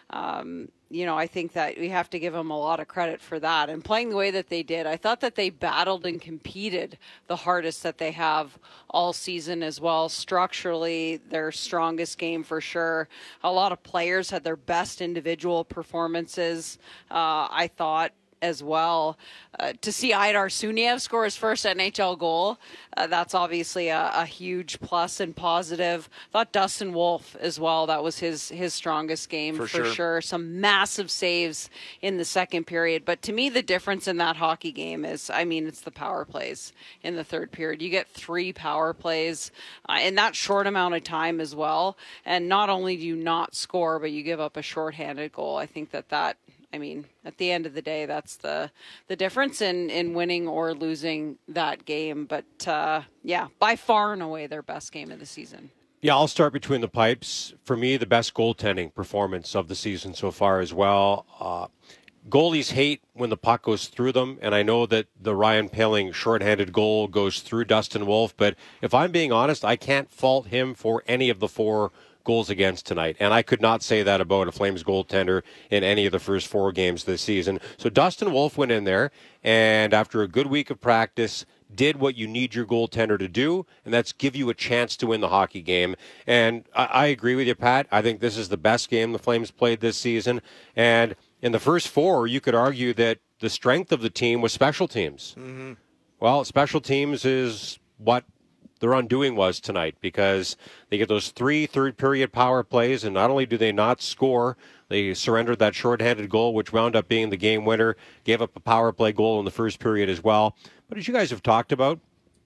um, you know, I think that we have to give them a lot of credit for that. And playing the way that they did, I thought that they battled and competed the hardest that they have all season as well. Structurally, their strongest game for sure. A lot of players had their best individual performances, uh, I thought, as well. Uh, to see Aidar Suniev score his first N H L goal, uh, that's obviously a, a huge plus and positive. Thought Dustin Wolf as well, that was his his strongest game for, for sure. sure. Some massive saves in the second period. But to me, the difference in that hockey game is, I mean, it's the power plays in the third period. You get three power plays uh, in that short amount of time as well. And not only do you not score, but you give up a shorthanded goal. I think that that I mean, at the end of the day, that's the the difference in, in winning or losing that game. But, uh, yeah, by far and away their best game of the season. Yeah, I'll start between the pipes. For me, the best goaltending performance of the season so far as well. Uh, goalies hate when the puck goes through them, and I know that the Ryan Poehling shorthanded goal goes through Dustin Wolf. But if I'm being honest, I can't fault him for any of the four goals against tonight. And I could not say that about a Flames goaltender in any of the first four games this season. So Dustin Wolf went in there, and after a good week of practice, did what you need your goaltender to do, and that's give you a chance to win the hockey game. And I, I agree with you, Pat. I think this is the best game the Flames played this season. And in the first four, you could argue that the strength of the team was special teams. Mm-hmm. Well, special teams is what their undoing was tonight, because they get those three third-period power plays, and not only do they not score, they surrendered that shorthanded goal, which wound up being the game winner, gave up a power play goal in the first period as well. But as you guys have talked about,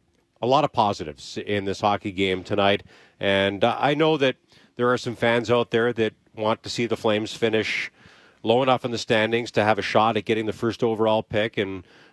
a lot of positives in this hockey game tonight. And uh, I know that there are some fans out there that want to see the Flames finish low enough in the standings to have a shot at getting the first overall pick. And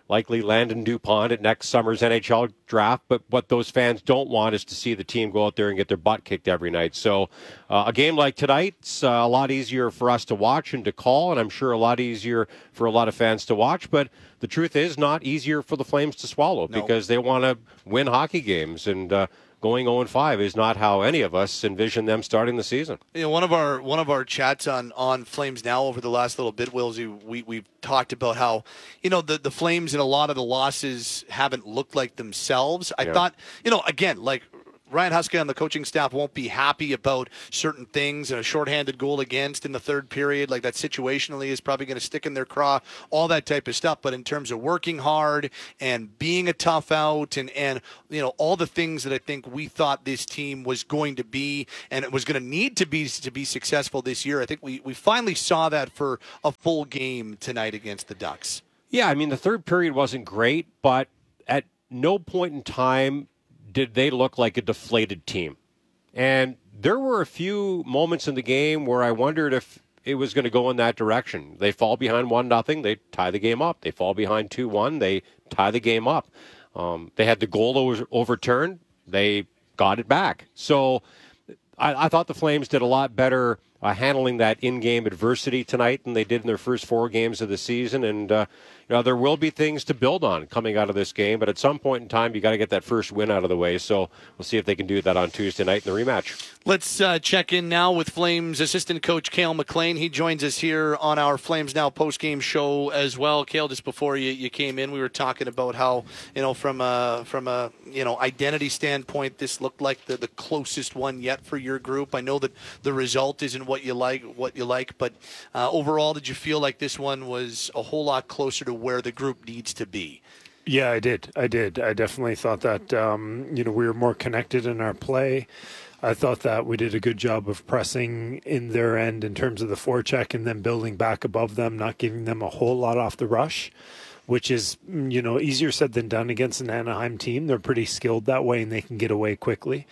likely Landon Dupont at next summer's N H L draft. But what those fans don't want is to see the team go out there and get their butt kicked every night. So uh, a game like tonight's uh, a lot easier for us to watch and to call, and I'm sure a lot easier for a lot of fans to watch. But the truth is not easier for the Flames to swallow no. because they want to win hockey games. And uh, going oh and five is not how any of us envision them starting the season. You know, one of our one of our chats on, on Flames Now over the last little bit, Willsy, we we've talked about how, you know, the, the Flames and a lot of the losses haven't looked like themselves. I yeah. thought, you know, again, like Ryan Huska and the coaching staff won't be happy about certain things, and a shorthanded goal against in the third period, like that situationally is probably going to stick in their craw, all that type of stuff. But in terms of working hard and being a tough out and, and you know, all the things that I think we thought this team was going to be and it was going to need to be to be successful this year, I think we, we finally saw that for a full game tonight against the Ducks. Yeah, I mean, the third period wasn't great, but at no point in time did they look like a deflated team. And there were a few moments in the game where I wondered if it was going to go in that direction. They fall behind one nothing, they tie the game up. They fall behind two one, they tie the game up. Um, they had the goal over- overturned, they got it back. So I, I thought the Flames did a lot better uh, handling that in-game adversity tonight than they did in their first four games of the season. And uh, you know, there will be things to build on coming out of this game, but at some point in time, you got to get that first win out of the way. So we'll see if they can do that on Tuesday night in the rematch. Let's uh, check in now with Flames assistant coach Cale McLean. He joins us here on our Flames Now post-game show as well. Cale, just before you, you came in, we were talking about how, you know, from a from a you know identity standpoint, this looked like the, the closest one yet for your group. I know that the result isn't what you like, what you like, but uh, overall, did you feel like this one was a whole lot closer to where the group needs to be? Yeah, I did. I did. I definitely thought that, um, you know, we were more connected in our play. I thought that we did a good job of pressing in their end in terms of the forecheck and then building back above them, not giving them a whole lot off the rush, which is, you know, easier said than done against an Anaheim team. They're pretty skilled that way and they can get away quickly.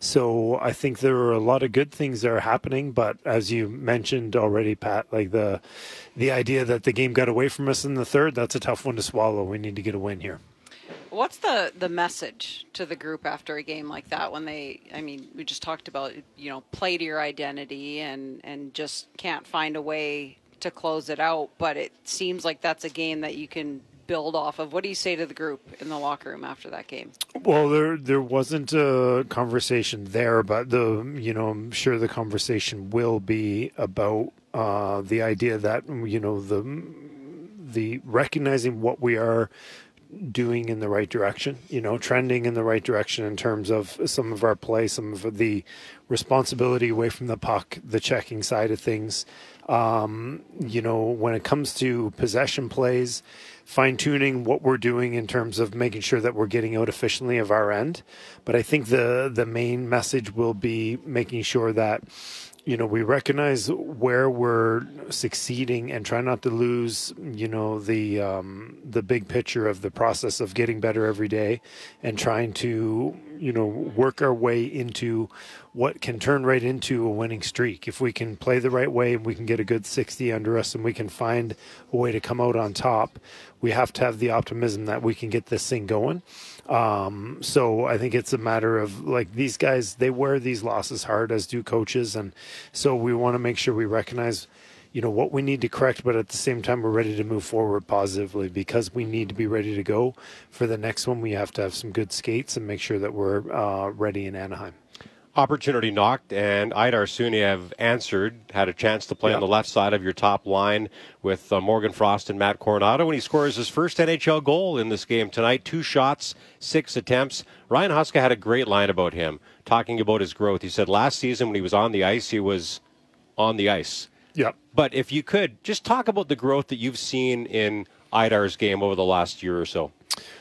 So I think there are a lot of good things that are happening, but as you mentioned already, Pat, like the the idea that the game got away from us in the third, that's a tough one to swallow. We need to get a win here. What's the, the message to the group after a game like that when they, I mean, we just talked about, you know, play to your identity and, and just can't find a way to close it out, but it seems like that's a game that you can build off of. What do you say to the group in the locker room after that game? Well, there there wasn't a conversation there, but the you know I'm sure the conversation will be about uh, the idea that you know the the recognizing what we are doing in the right direction, you know, trending in the right direction in terms of some of our play, some of the responsibility away from the puck, the checking side of things. Um, you know, when it comes to possession plays, fine-tuning what we're doing in terms of making sure that we're getting out efficiently of our end. But I think the the main message will be making sure that, you know, we recognize where we're succeeding and try not to lose, you know, the um, the big picture of the process of getting better every day and trying to, you know, work our way into what can turn right into a winning streak. If we can play the right way and we can get a good sixty under us and we can find a way to come out on top, we have to have the optimism that we can get this thing going. Um, so I think it's a matter of, like, these guys, they wear these losses hard, as do coaches. And so we want to make sure we recognize, you know, what we need to correct, but at the same time, we're ready to move forward positively because we need to be ready to go for the next one. We have to have some good skates and make sure that we're uh, ready in Anaheim. Opportunity knocked, and Aidar Suniev answered, had a chance to play yep. on the left side of your top line with uh, Morgan Frost and Matt Coronado, and he scores his first N H L goal in this game tonight. Two shots, six attempts. Ryan Huska had a great line about him, talking about his growth. He said last season when he was on the ice, he was on the ice. Yep. But if you could, just talk about the growth that you've seen in Aidar's game over the last year or so.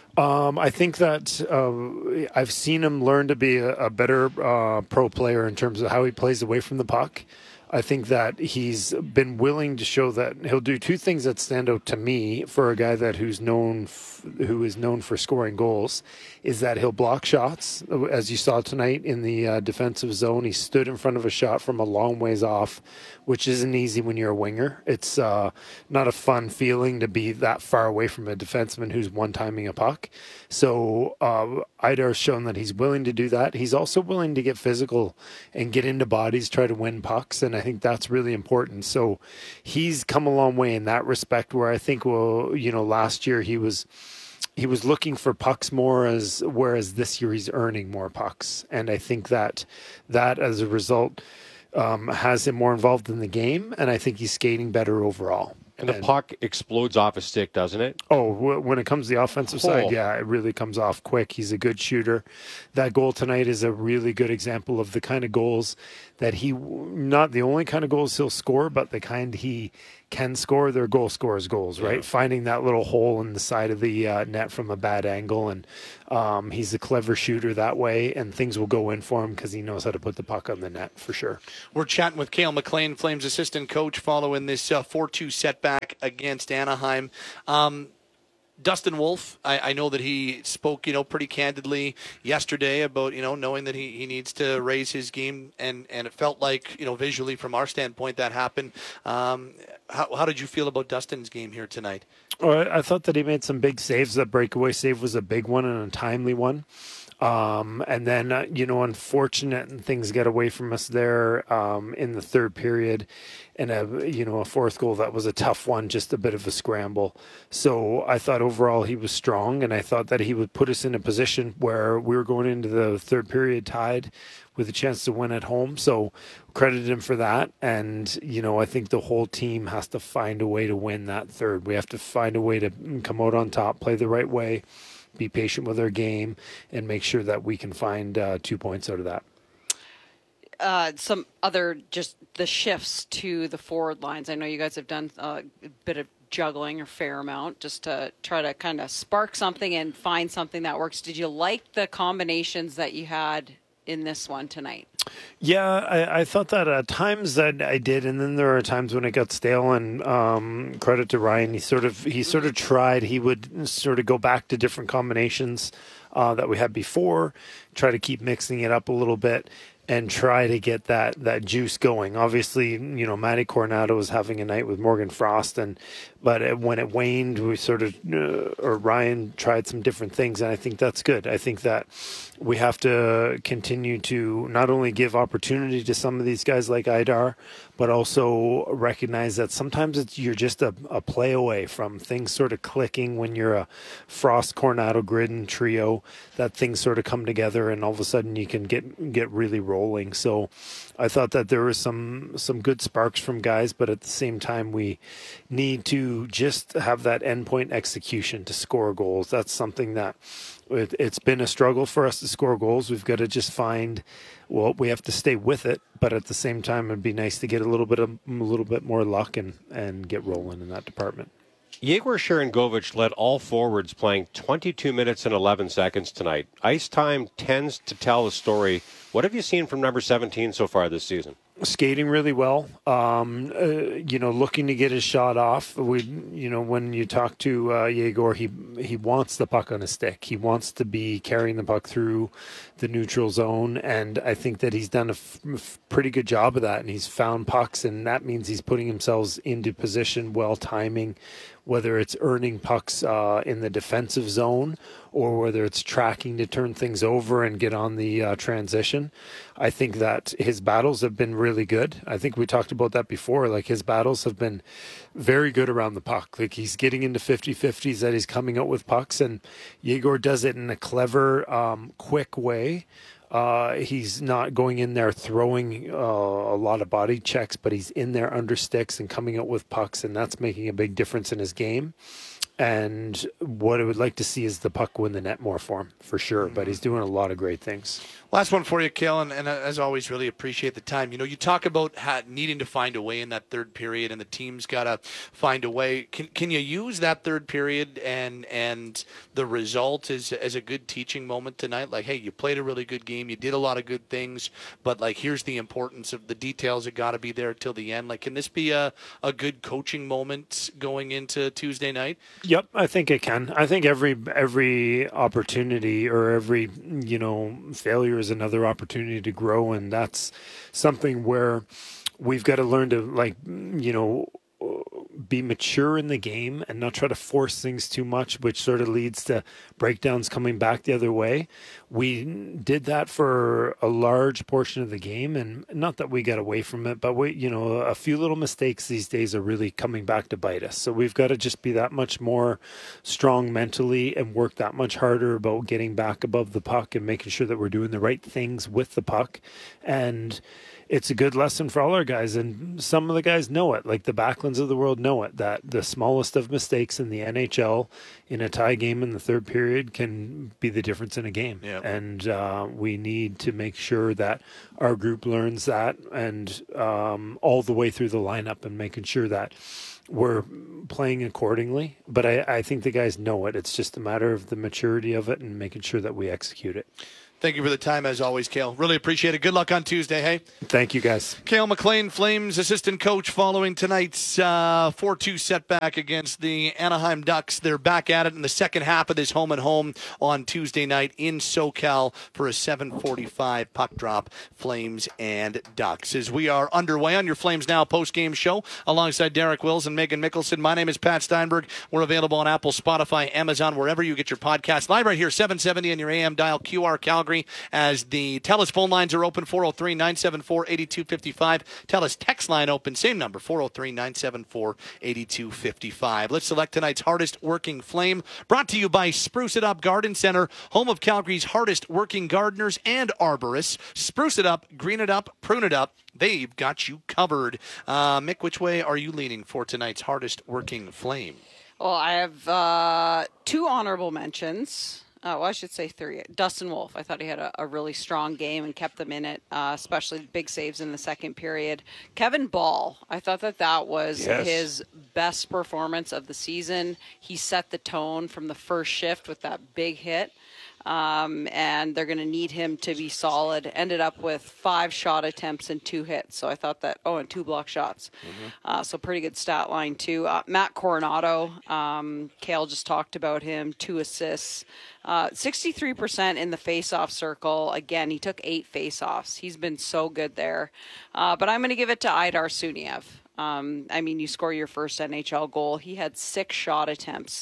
Um, I think that uh, I've seen him learn to be a, a better uh, pro player in terms of how he plays away from the puck. I think that he's been willing to show that he'll do two things that stand out to me for a guy that who's known f- who is known for scoring goals, is that he'll block shots. As you saw tonight in the uh, defensive zone, he stood in front of a shot from a long ways off, which isn't easy when you're a winger. It's uh, not a fun feeling to be that far away from a defenseman who's one-timing a puck. So uh, Idar's shown that he's willing to do that. He's also willing to get physical and get into bodies, try to win pucks, and I think that's really important. So he's come a long way in that respect, where I think, well, you know, last year he was he was looking for pucks more, as whereas this year he's earning more pucks. And I think that that as a result um, has him more involved in the game, and I think he's skating better overall. And the and, puck explodes off a stick, doesn't it? Oh, w- when it comes to the offensive oh. side, yeah, it really comes off quick. He's a good shooter. That goal tonight is a really good example of the kind of goals that he, not the only kind of goals he'll score, but the kind he can score. They're goal scorers goals, right? Yeah. Finding that little hole in the side of the uh, net from a bad angle. And um, he's a clever shooter that way, and things will go in for him because he knows how to put the puck on the net for sure. We're chatting with Cale McLean, Flames assistant coach, following this uh, four two setback against Anaheim. Um, Dustin Wolf, I, I know that he spoke, you know, pretty candidly yesterday about, you know, knowing that he, he needs to raise his game, and, and it felt like, you know, visually from our standpoint that happened. Um, how, how did you feel about Dustin's game here tonight? Well, I thought that he made some big saves. That breakaway save was a big one and a timely one. Um, and then, uh, you know, unfortunate and things get away from us there um, in the third period. And, a, you know, a fourth goal, that was a tough one, just a bit of a scramble. So I thought overall he was strong, and I thought that he would put us in a position where we were going into the third period tied with a chance to win at home. So credit him for that. And, you know, I think the whole team has to find a way to win that third. We have to find a way to come out on top, play the right way, be patient with our game, and make sure that we can find uh, two points out of that. Uh, some other, just the shifts to the forward lines. I know you guys have done uh, a bit of juggling, or fair amount, just to try to kind of spark something and find something that works. Did you like the combinations that you had in this one tonight? Yeah, I, I thought that at times that I did, and then there are times when it got stale. And um, credit to Ryan, he sort of he sort of tried. He would sort of go back to different combinations uh, that we had before, try to keep mixing it up a little bit, and try to get that, that juice going. Obviously, you know, Matty Coronado was having a night with Morgan Frost, and but it, when it waned, we sort of, uh, or Ryan tried some different things, and I think that's good. I think that we have to continue to not only give opportunity to some of these guys like Idar, but also recognize that sometimes it's you're just a, a play away from things sort of clicking when you're a Frost, Coronado, Gridden trio, that things sort of come together, and all of a sudden you can get get really rolling. So I thought that there was some some good sparks from guys, but at the same time we need to just have that endpoint execution to score goals. That's something that it, it's been a struggle for us to score goals. We've got to just find, well, we have to stay with it, but at the same time it'd be nice to get a little bit of a little bit more luck and and get rolling in that department. Yegor Sharangovich led all forwards, playing twenty-two minutes and eleven seconds tonight. Ice time tends to tell the story. What have you seen from number seventeen so far this season? Skating really well, um, uh, you know, looking to get his shot off. We, you know, when you talk to uh, Yegor, he he wants the puck on his stick. He wants to be carrying the puck through the neutral zone, and I think that he's done a f- f- pretty good job of that. And he's found pucks, and that means he's putting himself into position, well timing, whether it's earning pucks uh, in the defensive zone or whether it's tracking to turn things over and get on the uh, transition. I think that his battles have been really good. I think we talked about that before. Like, his battles have been very good around the puck. Like, he's getting into fifty-fifties that he's coming out with pucks, and Yegor does it in a clever, um, quick way. Uh, he's not going in there throwing uh, a lot of body checks, but he's in there under sticks and coming out with pucks, and that's making a big difference in his game. And what I would like to see is the puck win the net more for him, for sure. Mm-hmm. But he's doing a lot of great things. Last one for you, Cale, and, and as always, really appreciate the time. You know, you talk about ha- needing to find a way in that third period, and the team's got to find a way. Can can you use that third period and and the result as, as a good teaching moment tonight? Like, hey, you played a really good game, you did a lot of good things, but, like, here's the importance of the details that got to be there till the end. Like, can this be a, a good coaching moment going into Tuesday night? Yep, I think it can. I think every every opportunity or every, you know, failure is another opportunity to grow, and that's something where we've got to learn to, like, you know, be mature in the game and not try to force things too much, which sort of leads to breakdowns coming back the other way. We did that for a large portion of the game, and not that we got away from it, but we, you know, a few little mistakes these days are really coming back to bite us. So we've got to just be that much more strong mentally and work that much harder about getting back above the puck and making sure that we're doing the right things with the puck. And it's a good lesson for all our guys, and some of the guys know it, like the Backlunds of the world know it, that the smallest of mistakes in the N H L in a tie game in the third period can be the difference in a game. Yep. And uh, we need to make sure that our group learns that, and um, all the way through the lineup, and making sure that we're playing accordingly. But I, I think the guys know it. It's just a matter of the maturity of it and making sure that we execute it. Thank you for the time, as always, Cale. Really appreciate it. Good luck on Tuesday, hey? Thank you, guys. Cale McLean, Flames assistant coach, following tonight's uh, four two setback against the Anaheim Ducks. They're back at it in the second half of this home and home on Tuesday night in SoCal for a seven forty-five puck drop, Flames and Ducks. As we are underway on your Flames Now post-game show, alongside Derek Wills and Megan Mickelson, my name is Pat Steinberg. We're available on Apple, Spotify, Amazon, wherever you get your podcast. Live right here, seven seventy on your A M dial, Q R Calgary. As the TELUS phone lines are open, four oh three, nine seven four, eight two five five. TELUS text line open, same number, four oh three, nine seven four, eight two five five. Let's select tonight's hardest working Flame, brought to you by Spruce It Up Garden Center, home of Calgary's hardest working gardeners and arborists. Spruce it up, green it up, prune it up. They've got you covered. Uh, Mick, which way are you leaning for tonight's hardest working Flame? Well, I have uh, two honorable mentions. Uh, well, I should say three. Dustin Wolf, I thought he had a, a really strong game and kept them in it, uh, especially big saves in the second period. Kevin Ball, I thought that that was yes. his best performance of the season. He set the tone from the first shift with that big hit. Um, and they're going to need him to be solid. Ended up with five shot attempts and two hits. So I thought that, oh, and two block shots. Mm-hmm. Uh, so pretty good stat line, too. Uh, Matt Coronado, um, Cale just talked about him, two assists. Uh, sixty-three percent in the face-off circle. Again, he took eight face-offs. He's been so good there. Uh, but I'm going to give it to Aidar Suniev. Um, I mean, you score your first N H L goal. He had six shot attempts,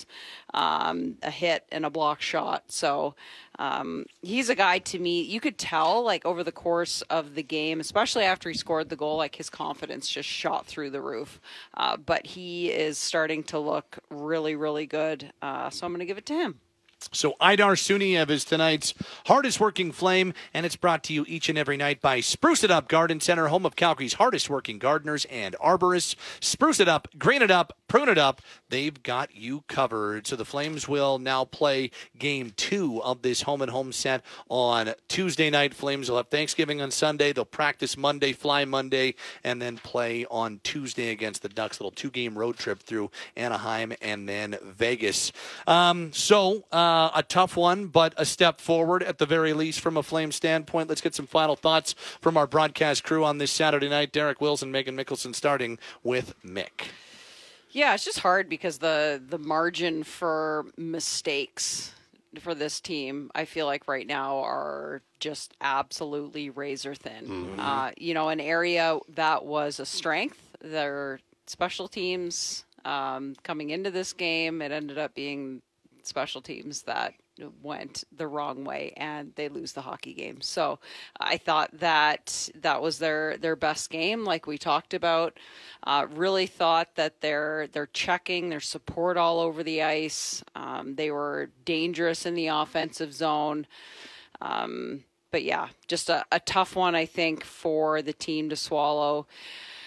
um, a hit and a block shot. So um, he's a guy, to me, you could tell, like, over the course of the game, especially after he scored the goal, like, his confidence just shot through the roof. Uh, but he is starting to look really, really good. Uh, so I'm going to give it to him. So Aidar Suniev is tonight's hardest working Flame, and it's brought to you each and every night by Spruce It Up Garden Center, home of Calgary's hardest working gardeners and arborists. Spruce it up, green it up, prune it up. They've got you covered. So the Flames will now play game two of this home and home set on Tuesday night. Flames will have Thanksgiving on Sunday. They'll practice Monday, fly Monday, and then play on Tuesday against the Ducks. Little two-game road trip through Anaheim and then Vegas. Um, so, uh, Uh, a tough one, but a step forward at the very least from a Flame standpoint. Let's get some final thoughts from our broadcast crew on this Saturday night. Derek Wills and Megan Mickelson, starting with Mick. Yeah, it's just hard because the, the margin for mistakes for this team, I feel like right now, are just absolutely razor thin. Mm-hmm. Uh, you know, an area that was a strength, their special teams um, coming into this game, it ended up being special teams that went the wrong way and they lose the hockey game. So I thought that that was their, their best game, like we talked about. Uh, really thought that their their checking, their support all over the ice. Um, they were dangerous in the offensive zone. Um, but yeah, just a, a tough one, I think, for the team to swallow.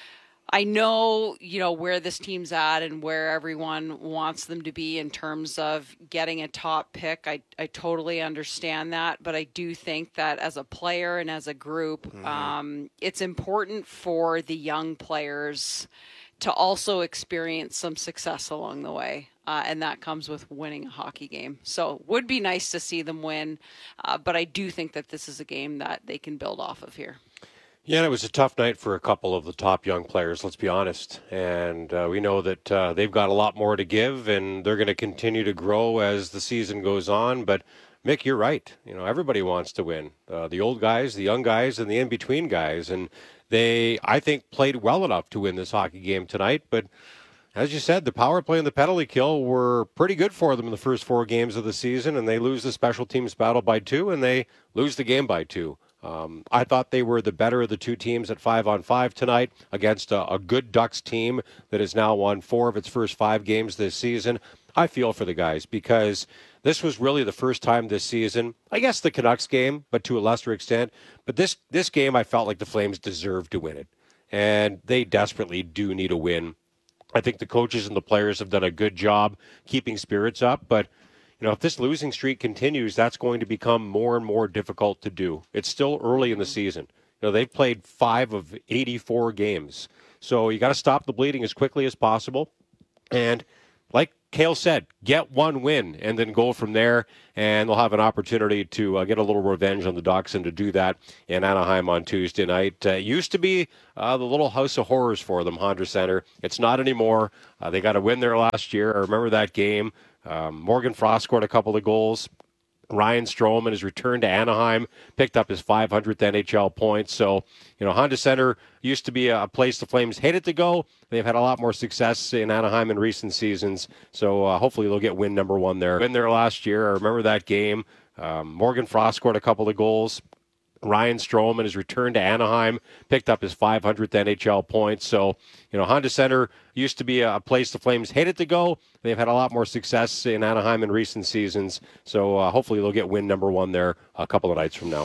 I know, you know, where this team's at and where everyone wants them to be in terms of getting a top pick. I, I totally understand that, but I do think that as a player and as a group, mm-hmm. um, it's important for the young players to also experience some success along the way. Uh, and that comes with winning a hockey game. So would be nice to see them win, uh, but I do think that this is a game that they can build off of here. Yeah, and it was a tough night for a couple of the top young players, let's be honest. And uh, we know that uh, they've got a lot more to give, and they're going to continue to grow as the season goes on. But, Mick, you're right. You know, everybody wants to win. Uh, the old guys, the young guys, and the in-between guys. And they, I think, played well enough to win this hockey game tonight. But as you said, the power play and the penalty kill were pretty good for them in the first four games of the season, and they lose the special teams battle by two, and they lose the game by two. Um, I thought they were the better of the two teams at five on five tonight against a, a good Ducks team that has now won four of its first five games this season. I feel for the guys because this was really the first time this season, I guess the Canucks game, but to a lesser extent. But this, this game, I felt like the Flames deserved to win it, and they desperately do need a win. I think the coaches and the players have done a good job keeping spirits up, but you know, if this losing streak continues, that's going to become more and more difficult to do. It's still early in the season. You know, they've played five of eighty-four games. So you got to stop the bleeding as quickly as possible. And like Cale said, get one win and then go from there. And they'll have an opportunity to uh, get a little revenge on the Ducks and to do that in Anaheim on Tuesday night. Uh, it used to be uh, the little house of horrors for them, Honda Center. It's not anymore. Uh, they got a win there last year. I remember that game. Um, Morgan Frost scored a couple of goals. Ryan Strome, in his return to Anaheim, picked up his five hundredth N H L point. So, you know, Honda Center used to be a place the Flames hated to go. They've had a lot more success in Anaheim in recent seasons. So uh, hopefully they'll get win number one there. Win there last year. I remember that game. Um, Morgan Frost scored a couple of goals. Ryan Strome, in his return to Anaheim, picked up his five hundredth N H L point. So, you know, Honda Center used to be a place the Flames hated to go. They've had a lot more success in Anaheim in recent seasons. So uh, hopefully they'll get win number one there a couple of nights from now.